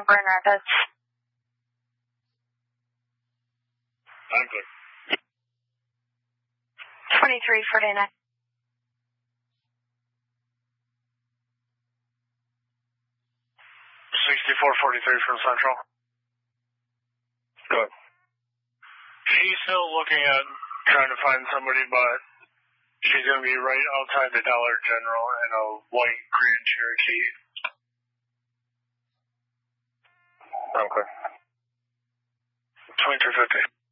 Grand Rapids. I'm good. 23 for day 9. 6443 from Central. Good. She's still looking at trying to find somebody, but she's going to be right outside the Dollar General in a white Grand Cherokee. Okay. 2350.